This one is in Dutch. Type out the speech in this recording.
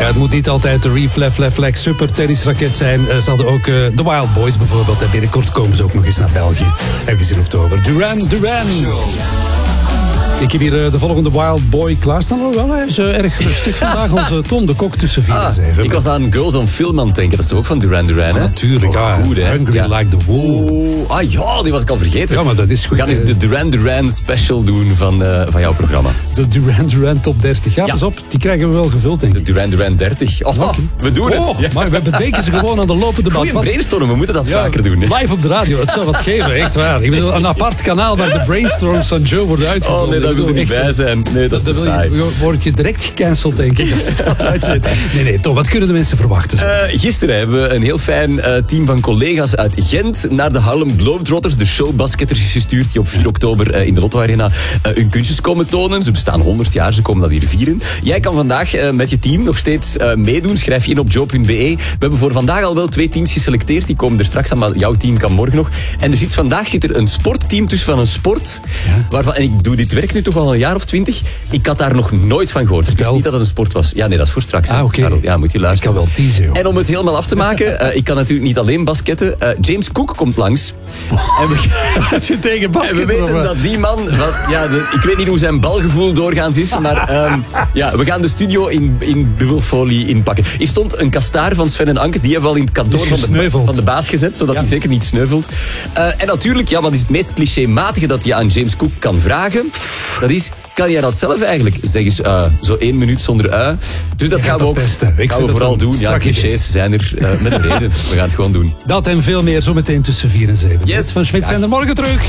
Ja, het moet niet altijd de Reflex super tennisraket zijn. Ze hadden ook de Wild Boys bijvoorbeeld. En binnenkort komen ze ook nog eens naar België. Ergens in oktober. Duran. Ik heb hier de volgende Wild Boy klaarstaan. Wel, hij is erg rustig vandaag. Onze Tom de Kok tussen 4 en 7. Ik was aan Girls on Film aan het denken. Dat is ook van Duran Duran, hè? Natuurlijk, goed, hè? Hungry Like the Wolf. Ja, die was ik al vergeten. Ja, maar dat is goed. We gaan eens de Duran Duran special doen van jouw programma. De Duran Duran top 30. Ja, pas op, die krijgen we wel gevuld, denk ik. De Duran Duran 30. We doen het. Ja. Maar we bedenken ze gewoon aan de lopende band. Goeie brainstormen, we moeten dat vaker doen. Hè? Live op de radio, het zou wat geven, echt waar. Ik bedoel, een apart kanaal waar de brainstorms van Joe worden uitgevoerd. Oh nee, dat wil ik niet bij zijn. Nee, dat is te saai. Word je direct gecanceld, denk ik, als je dat uitzet. Nee, Tom, wat kunnen de mensen verwachten? Gisteren hebben we een heel fijn team van collega's uit Gent naar de Harlem Globetrotters, de showbasketters, gestuurd die op 4 oktober in de Lotto Arena hun kunstjes komen tonen. Ze bestaan 100 jaar, ze komen dat hier vieren. Jij kan vandaag met je team nog steeds meedoen. Schrijf je in op joe.be. We hebben voor vandaag al wel 2 teams geselecteerd. Die komen er straks aan, maar jouw team kan morgen nog. En vandaag zit er een sportteam tussen van een sport. Ja? Waarvan, en ik doe dit werk nu toch al een jaar of 20. Ik had daar nog nooit van gehoord. Ik wist niet dat het een sport was. Ja, nee, dat is voor straks. Oké. Ja, moet je luisteren. Ik kan wel teasen, joh. En om het helemaal af te maken, ik kan natuurlijk niet alleen basketten. James Cook komt langs. En je tegen basketten. En we weten dat die man... ik weet niet hoe zijn balgevoel doorgaans is, maar we gaan de studio in bubbelfolie inpakken. Hier stond een kastaar van Sven en Anke. Die hebben we al in het kantoor van de baas gezet, zodat hij zeker niet sneuvelt. En natuurlijk, wat is het meest clichématige dat je aan James Cook kan vragen? Dat is... Kan jij dat zelf eigenlijk? Zeg eens zo 1 minuut zonder ui. Dus dat gaan we ook vooral doen. Ja, clichés zijn er met een reden. We gaan het gewoon doen. Dat en veel meer zometeen tussen 4 en 7. Yes. Van Schmidt zijn er morgen terug.